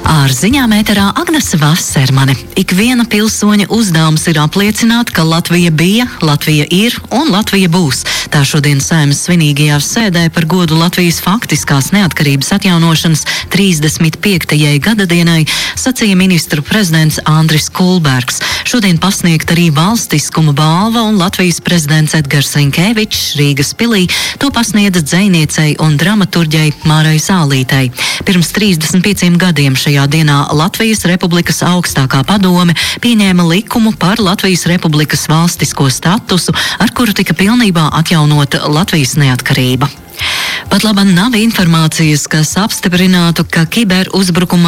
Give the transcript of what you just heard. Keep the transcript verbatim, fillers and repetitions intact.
Ar ziņām ēterā Agnese Vasermane. Ikviena pilsoņa uzdevums ir apliecināt, ka Latvija bija, Latvija ir un Latvija būs. Tā šodien Saeimas svinīgajā sēdē par godu Latvijas faktiskās neatkarības atjaunošanas trīsdesmit piektajai gadadienai sacīja ministru prezidents Andris Kulbergs. Šodien pasniegt arī valstiskuma balva un Latvijas prezidents Edgars Rinkēvičs Rīgas pilī to pasniedz dzejniecei un dramaturģei Mārai Zālītei. Pirms trīsdesmit pieciem gadiem šajā dienā Latvijas Republikas augstākā padome pieņēma likumu par Latvijas Republikas valstisko statusu, ar kuru tika pilnībā atjaunota Latvijas neatkarība. Pat labam nav informācijas, kas apstiprinātu, ka kiberuzbrukumā